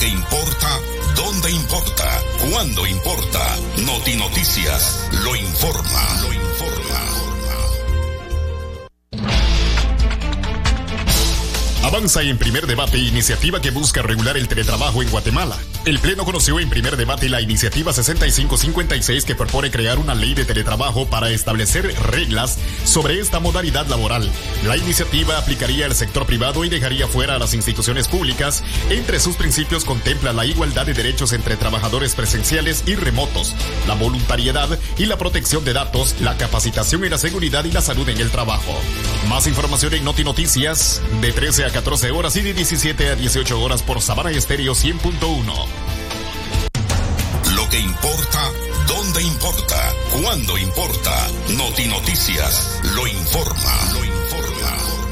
que importa, dónde importa, cuándo importa. Noti Noticias lo informa. Avanza en primer debate iniciativa que busca regular el teletrabajo en Guatemala. El Pleno conoció en primer debate la iniciativa 6556 que propone crear una ley de teletrabajo para establecer reglas sobre esta modalidad laboral. La iniciativa aplicaría al sector privado y dejaría fuera a las instituciones públicas. Entre sus principios contempla la igualdad de derechos entre trabajadores presenciales y remotos, la voluntariedad y la protección de datos, la capacitación en la seguridad y la salud en el trabajo. Más información en Noti Noticias de 13 a 14 horas y de 17 a 18 horas por Sabana Estéreo 100.1. Lo que importa, dónde importa, cuándo importa. Noti Noticias lo informa.